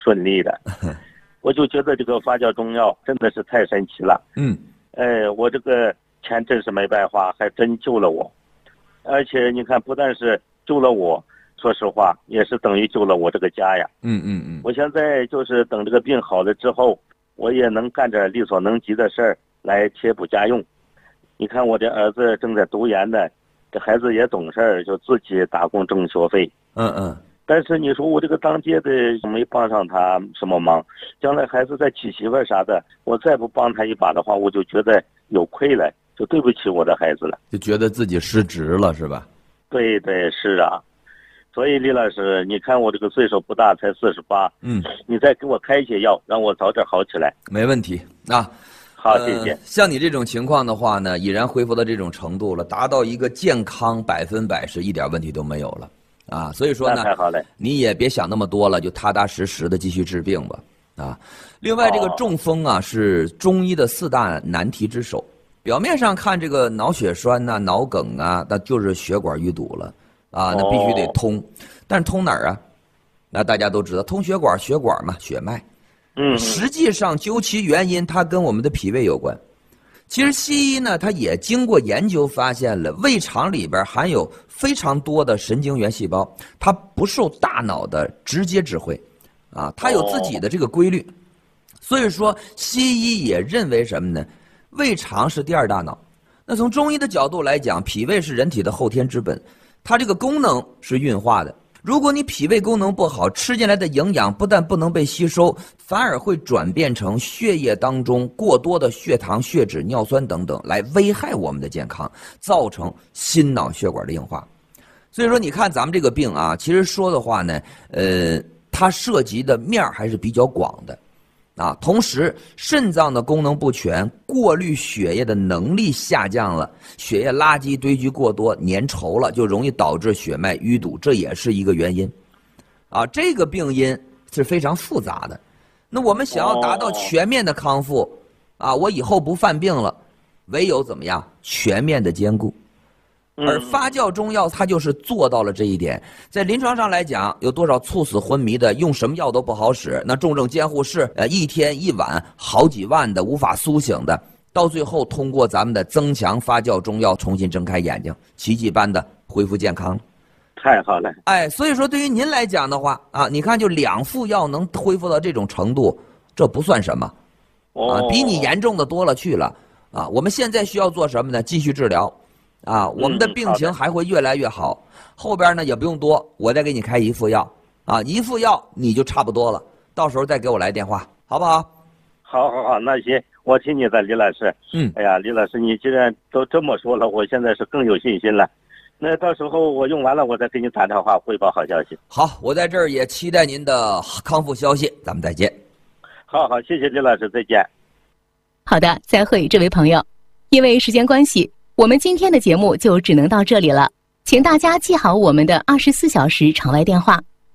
顺利的。我就觉得这个发酵中药真的是太神奇了。我这个钱真是没白花，还真救了我。而且你看，不但是救了我，说实话也是等于救了我这个家呀。我现在就是等这个病好了之后，我也能干点力所能及的事儿来贴补家用。你看我的儿子正在读研呢，这孩子也懂事儿，就自己打工挣学费。但是你说我这个当爹的没帮上他什么忙，将来孩子再娶媳妇儿啥的，我再不帮他一把的话，我就觉得有愧了，就对不起我的孩子了， 就觉得自己失职了，是吧？ 对，是啊。所以李老师，你看我这个岁数不大，才48，你再给我开一些药，让我早点好起来。 没问题啊。 好，谢谢。 像你这种情况的话呢，已然恢复到这种程度了，达到一个健康100%是一点问题都没有了啊。所以说呢， 太好了， 你也别想那么多了，就踏踏实实的继续治病吧啊。另外，这个中风啊是中医的4大难题之首。表面上看，这个脑血栓呐、脑梗啊，那就是血管淤堵了啊，那必须得通。但是通哪儿啊？那大家都知道，通血管，血管嘛，血脉。实际上究其原因，它跟我们的脾胃有关。其实西医呢，它也经过研究发现了，胃肠里边含有非常多的神经元细胞，它不受大脑的直接指挥，啊，它有自己的这个规律。所以说，西医也认为什么呢？胃肠是第2大脑。那从中医的角度来讲，脾胃是人体的后天之本，它这个功能是运化的。如果你脾胃功能不好，吃进来的营养不但不能被吸收，反而会转变成血液当中过多的血糖、血脂、尿酸等等，来危害我们的健康，造成心脑血管的硬化。所以说，你看咱们这个病啊，其实说的话呢，它涉及的面还是比较广的。啊，同时肾脏的功能不全，过滤血液的能力下降了，血液垃圾堆积过多，粘稠了，就容易导致血脉淤堵，这也是一个原因。啊，这个病因是非常复杂的。那我们想要达到全面的康复，啊，我以后不犯病了，唯有怎么样？全面的兼顾。而发酵中药它就是做到了这一点。在临床上来讲，有多少猝死昏迷的，用什么药都不好使，那重症监护室一天一晚好几万的无法苏醒的，到最后通过咱们的增强发酵中药重新睁开眼睛，奇迹般的恢复健康。 太好了。 所以说对于您来讲的话啊，你看就2副药能恢复到这种程度，这不算什么啊，比你严重的多了去了啊。我们现在需要做什么呢？继续治疗啊，我们的病情还会越来越好。后边呢也不用多，我再给你开1副药啊，1副药你就差不多了，到时候再给我来电话，好不好？ 好，那行，我听你的，李老师。哎呀，李老师，你既然都这么说了，我现在是更有信心了。那到时候我用完了，我再给你打电话汇报好消息。 好，我在这儿也期待您的康复消息，咱们再见。 好，谢谢李老师，再见。 好的，再会，这位朋友。因为时间关系，我们今天的节目就只能到这里了，请大家记好我们的24小时场外电话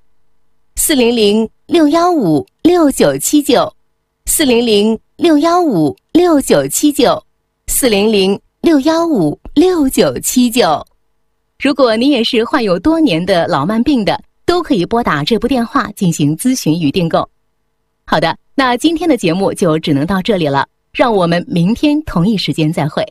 ，400-615-6979，400-615-6979，400-615-6979。如果您也是患有多年的老慢病的，都可以拨打这部电话进行咨询与订购。好的，那今天的节目就只能到这里了，让我们明天同一时间再会。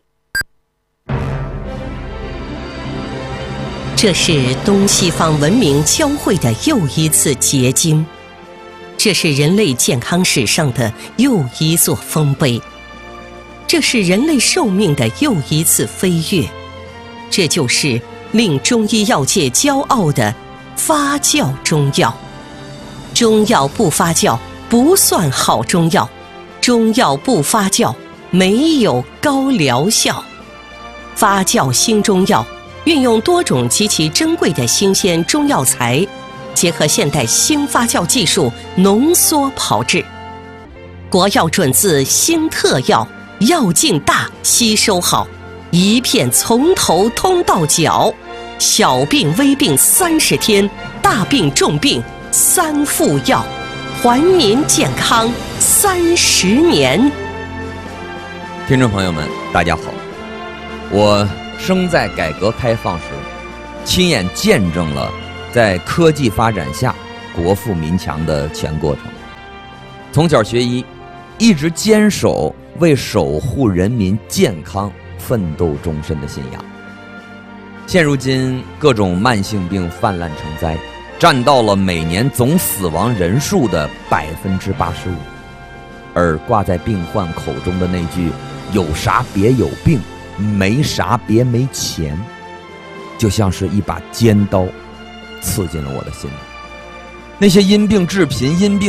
这是东西方文明交汇的又一次结晶，这是人类健康史上的又一座丰碑，这是人类寿命的又一次飞跃，这就是令中医药界骄傲的发酵中药。中药不发酵不算好中药，中药不发酵没有高疗效。发酵新中药运用多种极其珍贵的新鲜中药材，结合现代新发酵技术浓缩炮制，国药准字新特药，药劲大，吸收好，一片从头通到脚，小病微病30天，大病重病3副药，还您健康30年。 听众朋友们，大家好，我生在改革开放时，亲眼见证了在科技发展下国富民强的全过程。 从小学医，一直坚守为守护人民健康奋斗终身的信仰。现如今各种慢性病泛滥成灾，占到了每年总死亡人数的85%，而挂在病患口中的那句“有啥别有病，没啥别没钱”，就像是一把尖刀刺进了我的心里。那些因病致贫、因病